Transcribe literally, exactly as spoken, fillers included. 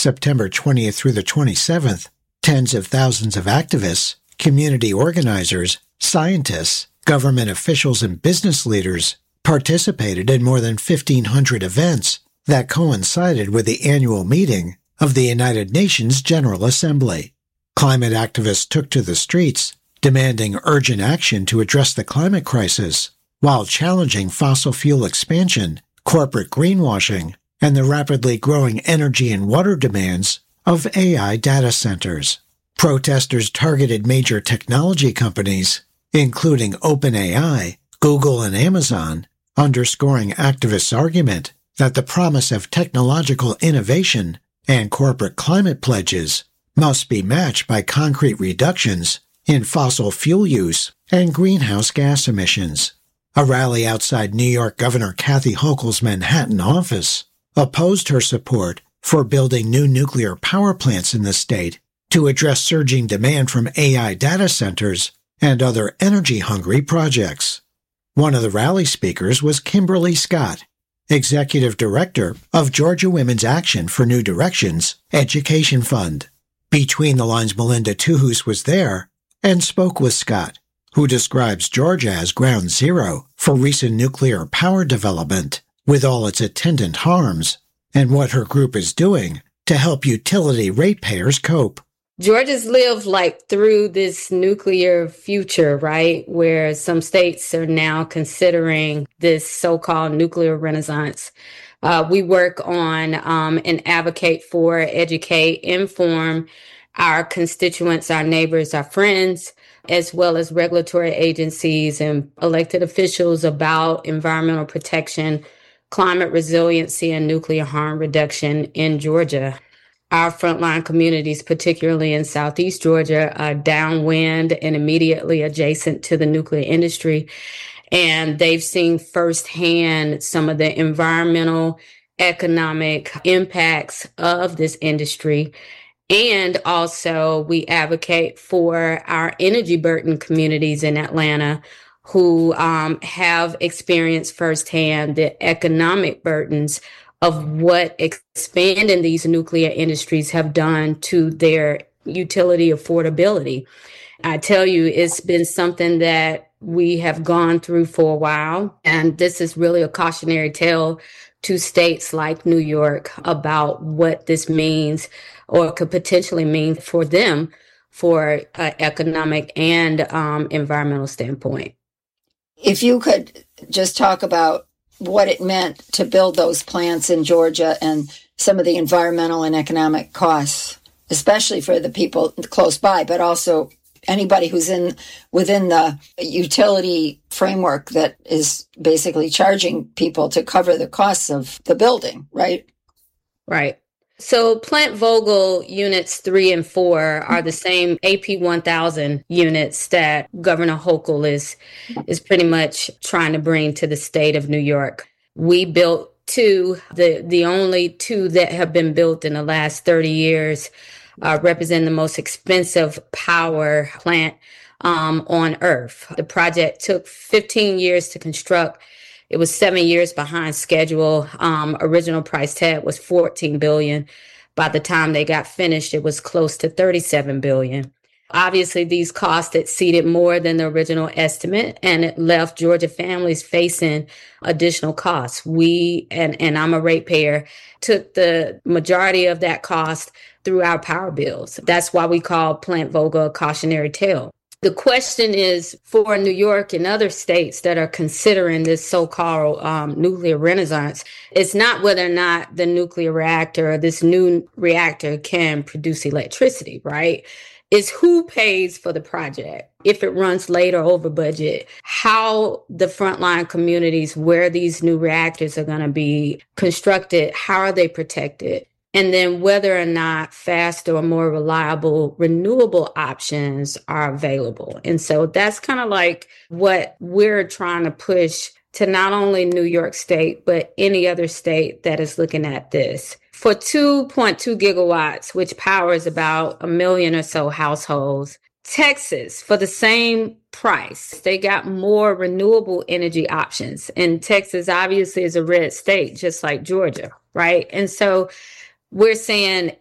September twentieth through the twenty-seventh, tens of thousands of activists, community organizers, scientists, government officials, and business leaders participated in more than fifteen hundred events that coincided with the annual meeting of the United Nations General Assembly. Climate activists took to the streets, demanding urgent action to address the climate crisis, while challenging fossil fuel expansion, corporate greenwashing, and the rapidly growing energy and water demands of A I data centers. Protesters targeted major technology companies, including OpenAI, Google, and Amazon, underscoring activists' argument that the promise of technological innovation and corporate climate pledges must be matched by concrete reductions in fossil fuel use and greenhouse gas emissions. A rally outside New York Governor Kathy Hochul's Manhattan office opposed her support for building new nuclear power plants in the state to address surging demand from A I data centers and other energy-hungry projects. One of the rally speakers was Kimberly Scott, Executive Director of Georgia Women's Action for New Directions Education Fund. Between the Lines, Melinda Tuhus was there and spoke with Scott, who describes Georgia as ground zero for recent nuclear power development, with all its attendant harms, and what her group is doing to help utility ratepayers cope. Georgia's lived like through this nuclear future, right? Where some states are now considering this so-called nuclear renaissance. Uh, we work on um, and advocate for, educate, inform our constituents, our neighbors, our friends, as well as regulatory agencies and elected officials about environmental protection, climate resiliency, and nuclear harm reduction in Georgia. Our frontline communities, particularly in Southeast Georgia, are downwind and immediately adjacent to the nuclear industry. And they've seen firsthand some of the environmental, economic impacts of this industry. And also, we advocate for our energy burdened communities in Atlanta who um, have experienced firsthand the economic burdens of what expanding these nuclear industries have done to their utility affordability. I tell you, it's been something that we have gone through for a while, and this is really a cautionary tale to states like New York about what this means or could potentially mean for them for an economic and um, environmental standpoint. If you could just talk about what it meant to build those plants in Georgia and some of the environmental and economic costs, especially for the people close by, but also anybody who's in within the utility framework that is basically charging people to cover the costs of the building, right? Right. So Plant Vogtle units three and four are the same A P one thousand units that Governor Hochul is, is pretty much trying to bring to the state of New York. We built two, the, the only two that have been built in the last thirty years, uh, represent the most expensive power plant um, on Earth. The project took fifteen years to construct. It was seven years behind schedule. Um, original price tag was fourteen billion dollars. By the time they got finished, it was close to thirty-seven billion dollars. Obviously, these costs exceeded more than the original estimate, and it left Georgia families facing additional costs. We, and, and I'm a ratepayer, took the majority of that cost through our power bills. That's why we call Plant Vogtle a cautionary tale. The question is for New York and other states that are considering this so-called um, nuclear renaissance, it's not whether or not the nuclear reactor or this new reactor can produce electricity, right? It's who pays for the project. If it runs late or over budget, how the frontline communities where these new reactors are going to be constructed, how are they protected? And then whether or not faster or more reliable renewable options are available. And so that's kind of like what we're trying to push to not only New York State, but any other state that is looking at this. For two point two gigawatts, which powers about a million or so households, Texas, for the same price, they got more renewable energy options. And Texas obviously is a red state, just like Georgia, right? And so we're saying